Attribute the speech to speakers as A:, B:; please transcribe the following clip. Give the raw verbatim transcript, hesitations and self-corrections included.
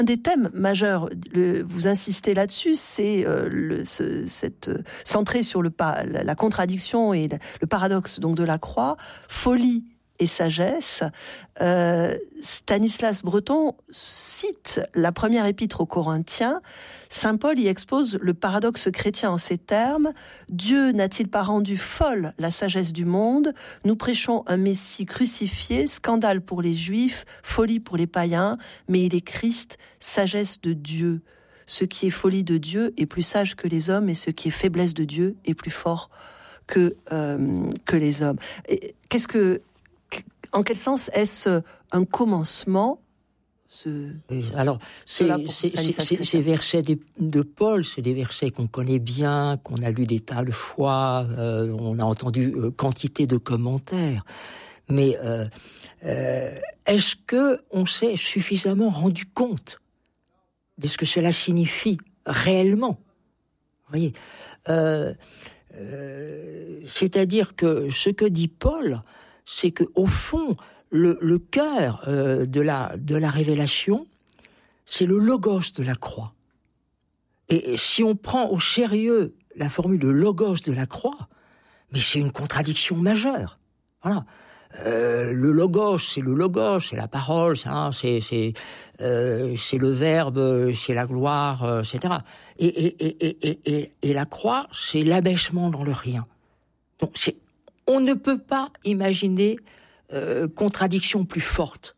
A: Un des thèmes majeurs, le, vous insistez là-dessus, c'est euh, le, ce, cette, euh, centré sur le, la, la contradiction et le paradoxe donc, de la croix, folie et sagesse. Euh, Stanislas Breton cite la première épître aux Corinthiens. Saint Paul y expose le paradoxe chrétien en ces termes. Dieu n'a-t-il pas rendu folle la sagesse du monde ? Nous prêchons un Messie crucifié, scandale pour les Juifs, folie pour les païens, mais il est Christ, sagesse de Dieu. Ce qui est folie de Dieu est plus sage que les hommes, et ce qui est faiblesse de Dieu est plus fort que, euh, que les hommes. Et qu'est-ce que En quel sens est-ce un commencement ce,
B: Alors, c'est, c'est, c'est, ces versets de, de Paul, c'est des versets qu'on connaît bien, qu'on a lus des tas de fois, euh, on a entendu euh, quantité de commentaires. Mais euh, euh, est-ce que on s'est suffisamment rendu compte de ce que cela signifie réellement ? Vous voyez, euh, euh, c'est-à-dire que ce que dit Paul, c'est que au fond, le, le cœur euh, de la de la révélation, c'est le logos de la croix. Et, et si on prend au sérieux la formule de logos de la croix, mais c'est une contradiction majeure. Voilà. Euh, le logos, c'est le logos, c'est la parole, c'est hein, c'est c'est, euh, c'est le verbe, c'est la gloire, euh, et cetera. Et et et et et et la croix, c'est l'abaissement dans le rien. Donc c'est on ne peut pas imaginer euh, contradiction plus forte